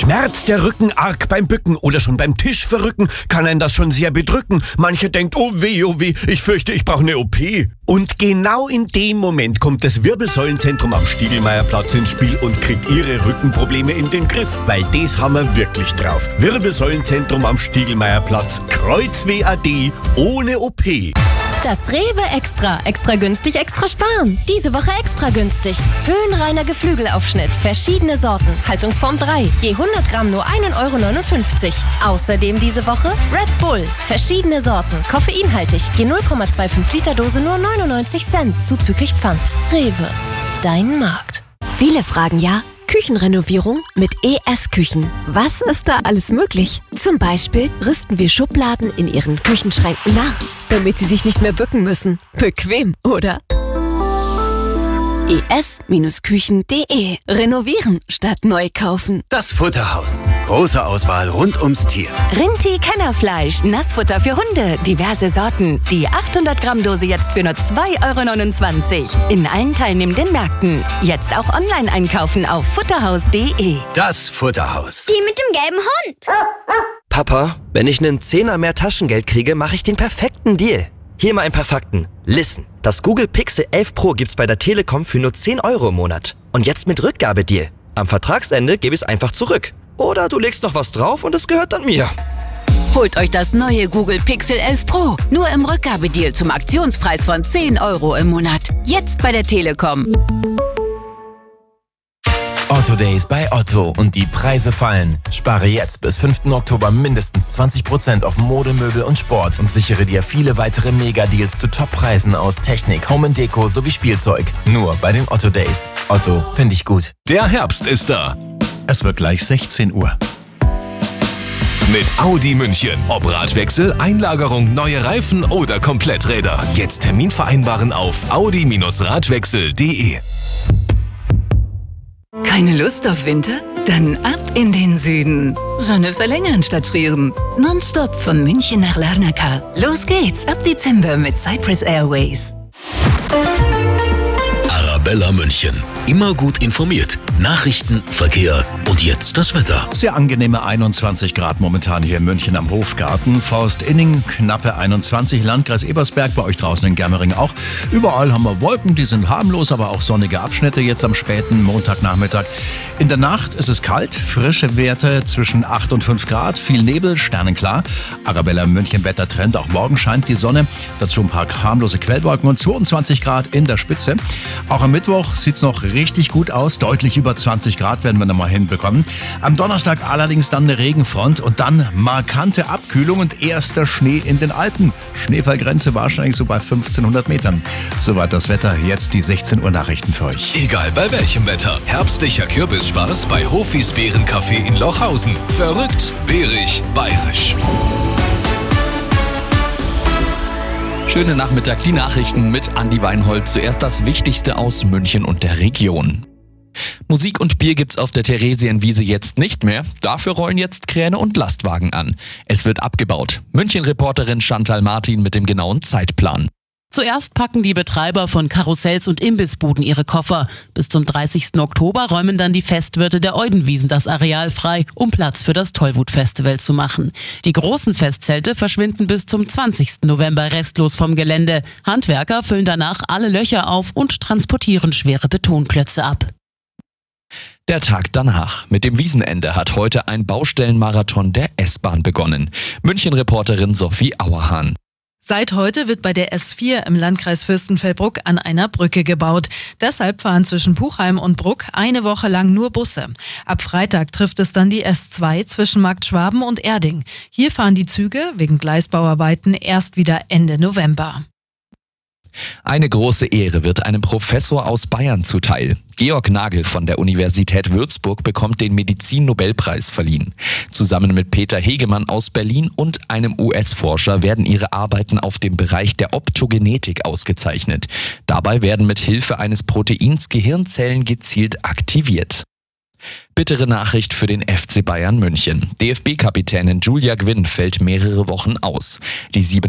Schmerzt der Rücken arg beim Bücken oder schon beim Tisch verrücken, kann einen das schon sehr bedrücken. Mancher denkt, oh weh, ich fürchte, ich brauche eine OP. Und genau in dem Moment kommt das Wirbelsäulenzentrum am Stiegelmeierplatz ins Spiel und kriegt ihre Rückenprobleme in den Griff. Weil das haben wir wirklich drauf. Wirbelsäulenzentrum am Stiegelmeierplatz. Kreuzweh AD ohne OP. Das Rewe Extra. Extra günstig, extra sparen. Diese Woche extra günstig. Höhenreiner Geflügelaufschnitt. Verschiedene Sorten. Haltungsform 3. Je 100 Gramm nur 1,59 €. Außerdem diese Woche Red Bull. Verschiedene Sorten. Koffeinhaltig. Je 0,25 Liter Dose nur 99 Cent. Zuzüglich Pfand. Rewe. Dein Markt. Viele fragen ja, Küchenrenovierung mit ES-Küchen. Was ist da alles möglich? Zum Beispiel rüsten wir Schubladen in ihren Küchenschränken nach, damit sie sich nicht mehr bücken müssen. Bequem, oder? es-küchen.de. Renovieren statt neu kaufen. Das Futterhaus. Große Auswahl rund ums Tier. Rinti Kennerfleisch, Nassfutter für Hunde, diverse Sorten. Die 800 Gramm Dose jetzt für nur 2,29 € in allen teilnehmenden Märkten. Jetzt auch online einkaufen auf futterhaus.de. Das Futterhaus. Die mit dem gelben Hund. Papa, wenn ich einen Zehner mehr Taschengeld kriege, mache ich den perfekten Deal. Hier mal ein paar Fakten. Listen, das Google Pixel 11 Pro gibt's bei der Telekom für nur 10 € im Monat. Und jetzt mit Rückgabedeal. Am Vertragsende gebe ich es einfach zurück. Oder du legst noch was drauf und es gehört dann mir. Holt euch das neue Google Pixel 11 Pro. Nur im Rückgabedeal zum Aktionspreis von 10 € im Monat. Jetzt bei der Telekom. Otto Days bei Otto und die Preise fallen. Spare jetzt bis 5. Oktober mindestens 20% auf Mode, Möbel und Sport und sichere dir viele weitere Mega-Deals zu Top-Preisen aus Technik, Home & Deko sowie Spielzeug. Nur bei den Otto Days. Otto, finde ich gut. Der Herbst ist da. Es wird gleich 16 Uhr. Mit Audi München. Ob Radwechsel, Einlagerung, neue Reifen oder Kompletträder. Jetzt Termin vereinbaren auf audi-radwechsel.de. Keine Lust auf Winter? Dann ab in den Süden. Sonne verlängern statt frieren. Nonstop von München nach Larnaca. Los geht's ab Dezember mit Cyprus Airways. Arabella München. Immer gut informiert. Nachrichten, Verkehr und jetzt das Wetter. Sehr angenehme 21 Grad momentan hier in München am Hofgarten. Forst Inning, knappe 21, Landkreis Ebersberg, bei euch draußen in Germering auch. Überall haben wir Wolken, die sind harmlos, aber auch sonnige Abschnitte jetzt am späten Montagnachmittag. In der Nacht ist es kalt, frische Werte zwischen 8 und 5 Grad, viel Nebel, sternenklar. Arabella München Wettertrend, auch morgen scheint die Sonne. Dazu ein paar harmlose Quellwolken und 22 Grad in der Spitze. Auch am Mittwoch sieht's noch richtig gut aus, deutlich über 20 Grad werden wir nochmal hinbekommen. Am Donnerstag allerdings dann eine Regenfront und dann markante Abkühlung und erster Schnee in den Alpen. Schneefallgrenze wahrscheinlich so bei 1500 Metern. Soweit das Wetter, jetzt die 16 Uhr Nachrichten für euch. Egal bei welchem Wetter. Herbstlicher Kürbisspaß bei Hofis Beerencafé in Lochhausen. Verrückt, beerig, bayerisch. Schönen Nachmittag, die Nachrichten mit Andi Weinhold. Zuerst das Wichtigste aus München und der Region. Musik und Bier gibt's auf der Theresienwiese jetzt nicht mehr. Dafür rollen jetzt Kräne und Lastwagen an. Es wird abgebaut. München-Reporterin Chantal Martin mit dem genauen Zeitplan. Zuerst packen die Betreiber von Karussells und Imbissbuden ihre Koffer. Bis zum 30. Oktober räumen dann die Festwirte der Eudenwiesen das Areal frei, um Platz für das Tollwut-Festival zu machen. Die großen Festzelte verschwinden bis zum 20. November restlos vom Gelände. Handwerker füllen danach alle Löcher auf und transportieren schwere Betonklötze ab. Der Tag danach. Mit dem Wiesenende hat heute ein Baustellenmarathon der S-Bahn begonnen. München-Reporterin Sophie Auerhahn. Seit heute wird bei der S4 im Landkreis Fürstenfeldbruck an einer Brücke gebaut. Deshalb fahren zwischen Puchheim und Bruck eine Woche lang nur Busse. Ab Freitag trifft es dann die S2 zwischen Markt Schwaben und Erding. Hier fahren die Züge wegen Gleisbauarbeiten erst wieder Ende November. Eine große Ehre wird einem Professor aus Bayern zuteil. Georg Nagel von der Universität Würzburg bekommt den Medizin-Nobelpreis verliehen. Zusammen mit Peter Hegemann aus Berlin und einem US-Forscher werden ihre Arbeiten auf dem Bereich der Optogenetik ausgezeichnet. Dabei werden mit Hilfe eines Proteins Gehirnzellen gezielt aktiviert. Bittere Nachricht für den FC Bayern München. DFB-Kapitänin Julia Gwynn fällt mehrere Wochen aus. Die